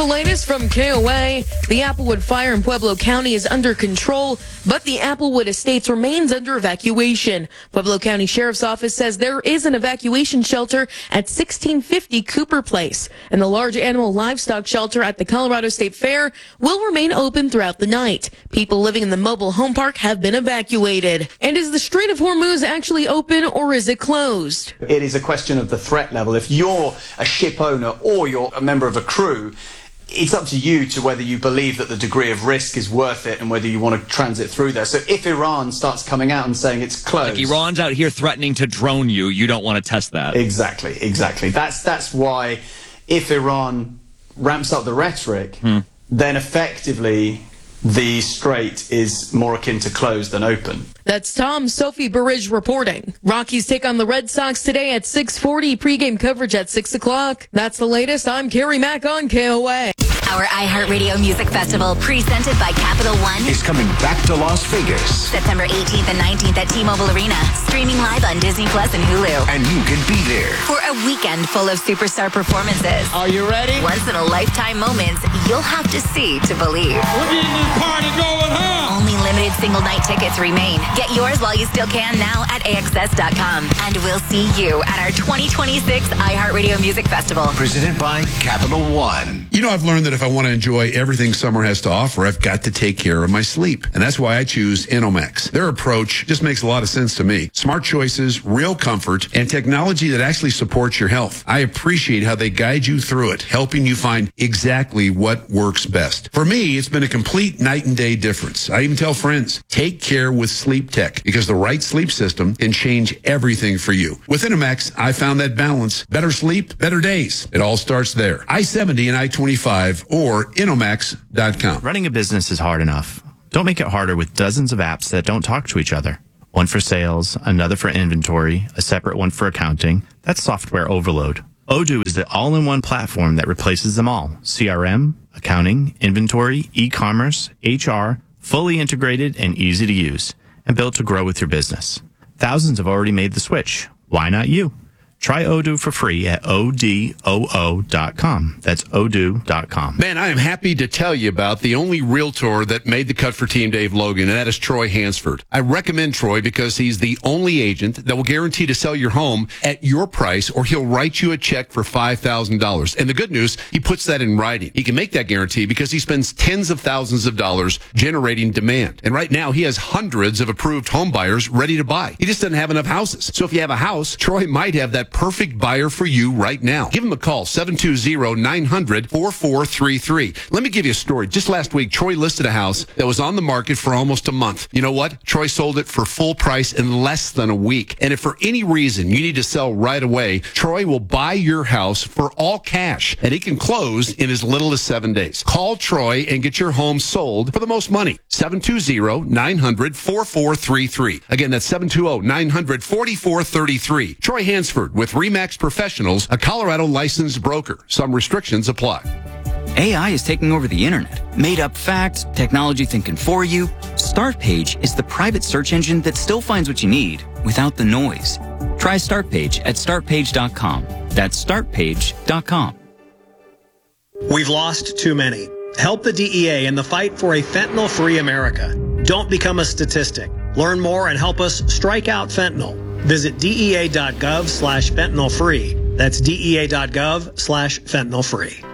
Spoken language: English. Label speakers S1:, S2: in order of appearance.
S1: latest from KOA. The Applewood fire in Pueblo County is under control, but the Applewood Estates remains under evacuation. Pueblo County Sheriff's Office says there is an evacuation shelter at 1650 Cooper Place, and the large animal livestock shelter at the Colorado State Fair will remain open throughout the night. People living in the mobile home park have been evacuated. And is the Strait of Hormuz actually open, or is it closed?
S2: It is a question of the threat level. If you're a ship owner or you're a member of a crew, it's up to you to whether you believe that the degree of risk is worth it and whether you want to transit through there. So if Iran starts coming out and saying it's closed...
S3: Like Iran's out here threatening to drone you, you don't want to test that.
S2: Exactly. That's why if Iran ramps up the rhetoric, then effectively the strait is more akin to closed than open.
S1: That's Tom Sophie Burridge reporting. Rockies take on the Red Sox today at 6:40. Pregame coverage at 6 o'clock. That's the latest. I'm Carrie Mack on KOA.
S4: Our iHeartRadio Music Festival, presented by Capital One,
S5: is coming back to Las Vegas.
S4: September 18th and 19th at T-Mobile Arena. Streaming live on Disney Plus and Hulu.
S5: And you can be there
S4: For a weekend full of superstar performances.
S2: Are you ready?
S4: Once-in-a-lifetime moments you'll have to see to believe.
S6: We're getting this party going, huh?
S4: Only limited single-night tickets remain. Get yours while you still can now at AXS.com. And we'll see you at our 2026 iHeartRadio Music Festival.
S5: Presented by Capital One.
S7: You know, I've learned that if I want to enjoy everything summer has to offer, I've got to take care of my sleep. And that's why I choose Inomex. Their approach just makes a lot of sense to me. Smart choices, real comfort, and technology that actually supports your health. I appreciate how they guide you through it, helping you find exactly what works best. For me, it's been a complete night and day difference. I even tell friends, take care with Sleep Tech, because the right sleep system can change everything for you. With Inomex, I found that balance. Better sleep, better days. It all starts there. I-70 and I-25 or Inomex.com.
S8: Running a business is hard enough. Don't make it harder with dozens of apps that don't talk to each other. One for sales, another for inventory, a separate one for accounting. That's software overload. Odoo is the all-in-one platform that replaces them all. CRM, accounting, inventory, e-commerce, HR, fully integrated and easy to use, and built to grow with your business. Thousands have already made the switch. Why not you? Try Odoo for free at odoo.com. That's odoo.com.
S7: Man, I am happy to tell you about the only realtor that made the cut for Team Dave Logan, and that is Troy Hansford. I recommend Troy because he's the only agent that will guarantee to sell your home at your price, or he'll write you a check for $5,000. And the good news, he puts that in writing. He can make that guarantee because he spends tens of thousands of dollars generating demand. And right now, he has hundreds of approved home buyers ready to buy. He just doesn't have enough houses. So if you have a house, Troy might have that perfect buyer for you right now. Give him a call, 720-900-4433. Let me give you a story. Just last week, Troy listed a house that was on the market for almost a month. You know what? Troy sold it for full price in less than a week. And if for any reason you need to sell right away, Troy will buy your house for all cash, and he can close in as little as 7 days. Call Troy and get your home sold for the most money. 720-900-4433. Again, that's 720-900-4433. Troy Hansford with RE/MAX Professionals, a Colorado licensed broker. Some restrictions apply.
S9: AI is taking over the internet. Made up facts, technology thinking for you. Startpage is the private search engine that still finds what you need without the noise. Try Startpage at startpage.com. That's startpage.com.
S10: We've lost too many. Help the DEA in the fight for a fentanyl-free America. Don't become a statistic. Learn more and help us strike out fentanyl. Visit DEA.gov/fentanylfree. That's DEA.gov/fentanylfree.